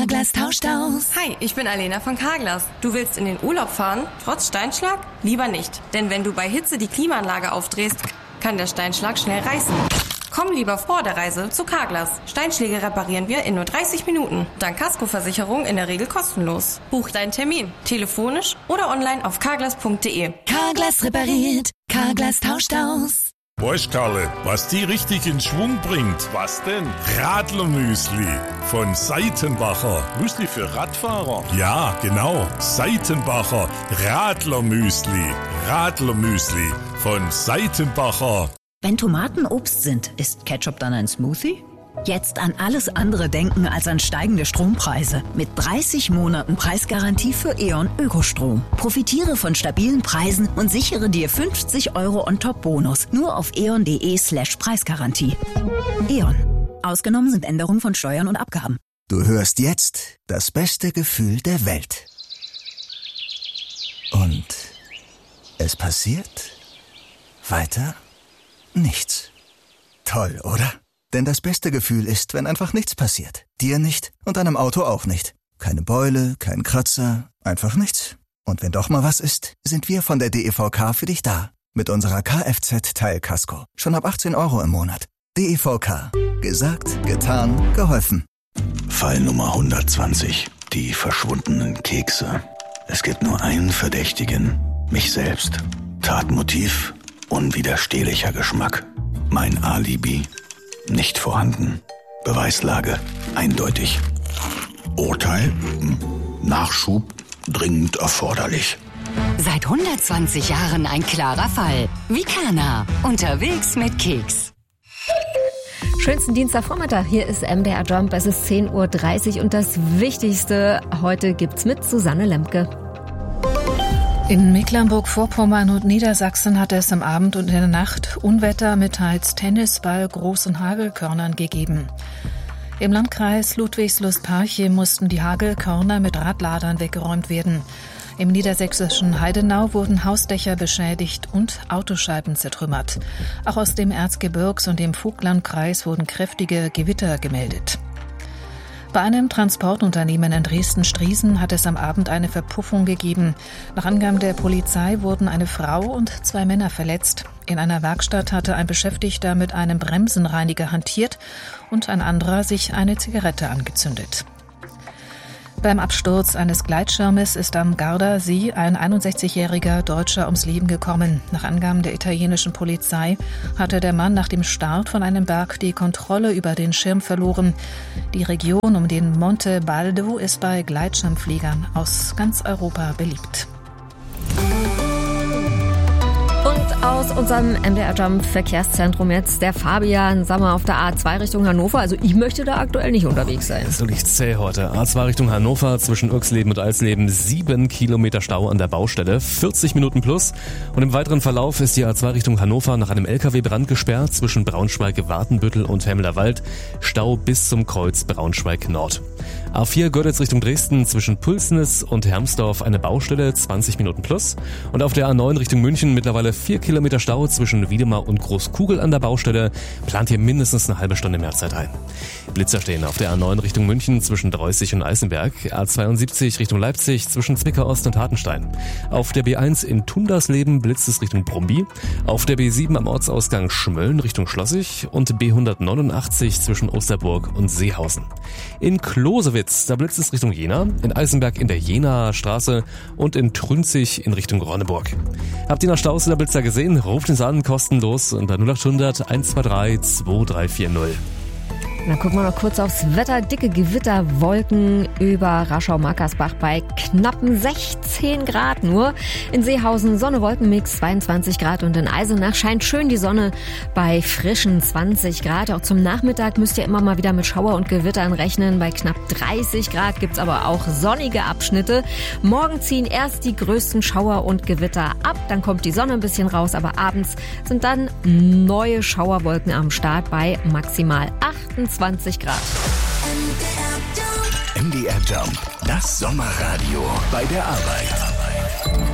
Carglass tauscht aus. Hi, ich bin Alena von Carglass. Du willst in den Urlaub fahren, trotz Steinschlag? Lieber nicht, denn wenn du bei Hitze die Klimaanlage aufdrehst, kann der Steinschlag schnell reißen. Komm lieber vor der Reise zu Carglass. Steinschläge reparieren wir in nur 30 Minuten. Dank Kaskoversicherung in der Regel kostenlos. Buch deinen Termin, telefonisch oder online auf carglass.de. Carglass repariert, Carglass tauscht aus. Weißt, Karle, was die richtig in Schwung bringt? Was denn? Radlermüsli von Seitenbacher. Müsli für Radfahrer? Ja, genau. Seitenbacher Radlermüsli. Radlermüsli von Seitenbacher. Wenn Tomaten Obst sind, ist Ketchup dann ein Smoothie? Jetzt an alles andere denken als an steigende Strompreise. Mit 30 Monaten Preisgarantie für E.ON Ökostrom. Profitiere von stabilen Preisen und sichere dir 50 € on top Bonus. Nur auf eon.de/Preisgarantie. E.ON. Ausgenommen sind Änderungen von Steuern und Abgaben. Du hörst jetzt das beste Gefühl der Welt. Und es passiert weiter nichts. Toll, oder? Denn das beste Gefühl ist, wenn einfach nichts passiert. Dir nicht und deinem Auto auch nicht. Keine Beule, kein Kratzer, einfach nichts. Und wenn doch mal was ist, sind wir von der DEVK für dich da. Mit unserer Kfz-Teilkasko. Schon ab 18 € im Monat. DEVK. Gesagt, getan, geholfen. Fall Nummer 120. Die verschwundenen Kekse. Es gibt nur einen Verdächtigen. Mich selbst. Tatmotiv. Unwiderstehlicher Geschmack. Mein Alibi. Nicht vorhanden. Beweislage eindeutig. Urteil? Nachschub dringend erforderlich. Seit 120 Jahren ein klarer Fall. Vicana. Unterwegs mit Keks. Schönsten Dienstagvormittag. Hier ist MDR Jump. Es ist 10:30 Uhr und das Wichtigste heute gibt's mit Susanne Lemke. In Mecklenburg-Vorpommern und Niedersachsen hat es am Abend und in der Nacht Unwetter mit teils Tennisball, großen Hagelkörnern gegeben. Im Landkreis Ludwigslust-Parchim mussten die Hagelkörner mit Radladern weggeräumt werden. Im niedersächsischen Heidenau wurden Hausdächer beschädigt und Autoscheiben zertrümmert. Auch aus dem Erzgebirgs- und dem Vogtlandkreis wurden kräftige Gewitter gemeldet. Bei einem Transportunternehmen in Dresden-Striesen hat es am Abend eine Verpuffung gegeben. Nach Angaben der Polizei wurden eine Frau und 2 Männer verletzt. In einer Werkstatt hatte ein Beschäftigter mit einem Bremsenreiniger hantiert und ein anderer sich eine Zigarette angezündet. Beim Absturz eines Gleitschirmes ist am Gardasee ein 61-jähriger Deutscher ums Leben gekommen. Nach Angaben der italienischen Polizei hatte der Mann nach dem Start von einem Berg die Kontrolle über den Schirm verloren. Die Region um den Monte Baldo ist bei Gleitschirmfliegern aus ganz Europa beliebt. Und aus unserem MDR Jump Verkehrszentrum jetzt der Fabian, sag mal, auf der A2 Richtung Hannover. Also ich möchte da aktuell nicht unterwegs sein. So liegt's zäh heute. A2 Richtung Hannover zwischen Irxleben und Alsleben 7 Kilometer Stau an der Baustelle, 40 Minuten plus. Und im weiteren Verlauf ist die A2 Richtung Hannover nach einem LKW-Brand gesperrt zwischen Braunschweig-Wartenbüttel und Hemmelerwald. Stau bis zum Kreuz Braunschweig-Nord. A4 Görlitz Richtung Dresden zwischen Pulsnitz und Hermsdorf eine Baustelle, 20 Minuten plus. Und auf der A9 Richtung München mittlerweile 4 Kilometer Stau zwischen Wiedemar und Großkugel an der Baustelle. Plant hier mindestens eine halbe Stunde mehr Zeit ein. Blitzer stehen auf der A9 Richtung München zwischen Dreußig und Eisenberg. A72 Richtung Leipzig zwischen Zwickau Ost und Hartenstein. Auf der B1 in Tundersleben blitzt es Richtung Brumby. Auf der B7 am Ortsausgang Schmölln Richtung Schlossig und B189 zwischen Osterburg und Seehausen. In Klosewitz, da blitzt es Richtung Jena. In Eisenberg in der Jenaer Straße und in Trünzig in Richtung Ronneburg. Habt ihr noch Staus oder Blitzer gesehen? Ruft uns an, kostenlos unter 0800 123 2340. Dann gucken wir noch kurz aufs Wetter. Dicke Gewitterwolken über Raschau-Markersbach bei knappen 16 Grad nur. In Seehausen Sonne-Wolkenmix 22 Grad und in Eisenach scheint schön die Sonne bei frischen 20 Grad. Auch zum Nachmittag müsst ihr immer mal wieder mit Schauer und Gewittern rechnen. Bei knapp 30 Grad gibt's aber auch sonnige Abschnitte. Morgen ziehen erst die größten Schauer und Gewitter ab. Dann kommt die Sonne ein bisschen raus, aber abends sind dann neue Schauerwolken am Start bei maximal 28 Grad. MDR Jump, das Sommerradio bei der Arbeit.